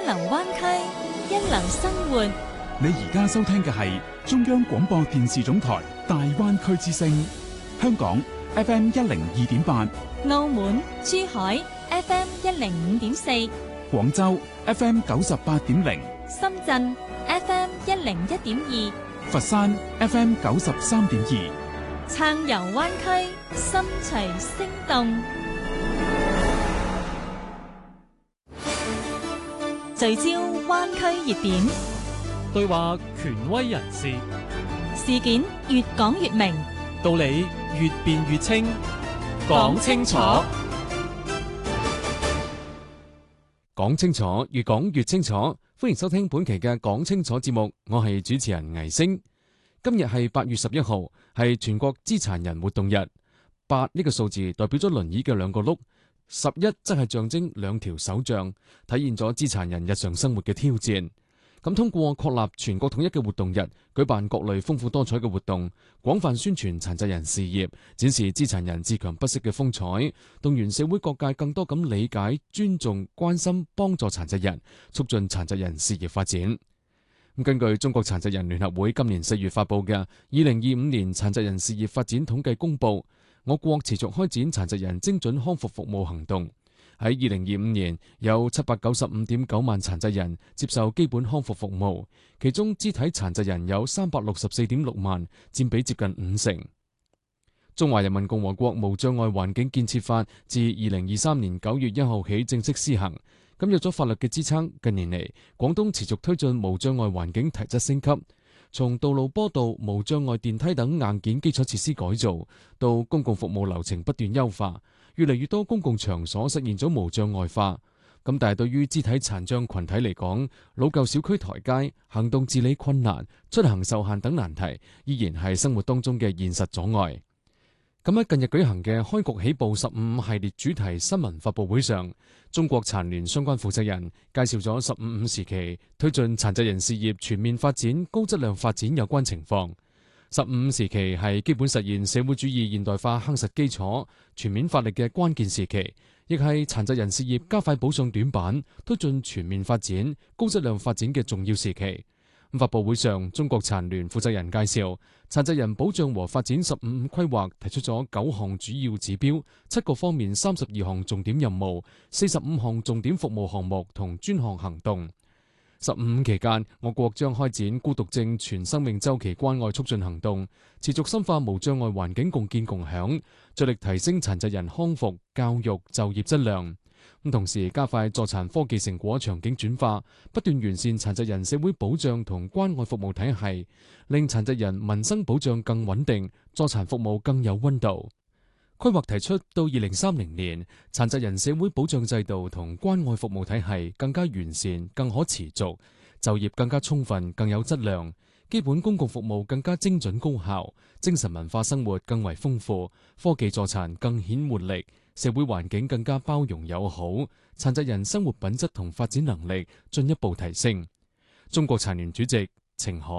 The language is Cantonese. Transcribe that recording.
流灣區，一流生活。 你而家收聽嘅係中央廣播電視總台大灣區之聲，香港 FM 102.8， 澳門、珠海 FM 105.4， 廣州 FM 98.0， 深圳 FM 101.2， 佛山 FM 93.2， 暢遊灣區，心隨聲動。聚焦灣區熱點， 對話權威人士， 事件越講越明， 道理越辯越清，講清楚， 講清楚，越講越清楚。歡迎收聽本期嘅講清楚節目，我係主持人倪星。今日係8月11號，係全國肢殘人活動日。8呢個數字代表咗輪椅嘅兩個轆，11則係象徵兩條手杖，體現咗肢殘人日常生活嘅挑戰。咁通過確立全國統一嘅活動日，舉辦各類豐富多彩嘅活動，廣泛宣傳殘疾人事業，展示肢殘人自強不息嘅風采，動員社會各界更多咁理解、尊重、關心、幫助殘疾人，促進殘疾人事業發展。根據中國殘疾人聯合會今年4月發布嘅2025年殘疾人事業發展統計公佈，我國持續開展殘疾人精準康復服務行動。喺2025年，有795.9萬殘疾人接受基本康復服務，其中肢體殘疾人有364.6萬，佔比接近50%。中華人民共和國無障礙環境建設法自2023年9月1號起正式施行，咁有咗法律嘅支撐，近年嚟，廣東持續推進無障礙環境提質升級，從道路坡道、無障礙電梯等硬件基礎設施改造，到公共服務流程不斷優化。越嚟越多公共場所實現咗無障礙化，咁但係對於肢體殘障群體嚟講，老舊小區台階、行動自理困難、出行受限等難題，依然係生活當中嘅現實阻礙。咁喺近日舉行嘅開局起步15系列主題新聞發佈會上，中國殘聯相關負責人介紹咗15時期推進殘疾人事業全面發展、高質量發展有關情況。15時期係基本實現社會主義現代化夯實基礎、全面發力嘅關鍵時期，亦係殘疾人事業加快補上短板、推進全面發展、高質量發展嘅重要時期。發佈會上，中國殘聯負責人介紹，殘疾人保障和發展15規劃提出咗9項主要指標、7個方面32項重點任務、45項重點服務項目同專項行動。15期間，我國將開展孤獨症全生命週期關愛促進行動，持續深化無障礙環境共建共享，着力提升殘疾人康復、教育、就業質量。同時加快助殘科技成果場景轉化，不斷完善殘疾人社會保障同關愛服務體系，令殘疾人民生保障更穩定，助殘服務更有溫度。規劃提出到2030年，殘疾人社會保障制度同關愛服務體系更加完善、更可持續，就業更加充分、更有質量，基本公共服務更加精準高效，精神文化生活更為豐富，科技助殘更顯活力，社會環境更加包容友好，殘疾人生活品質同發展能力進一步提升。中國殘聯主席程海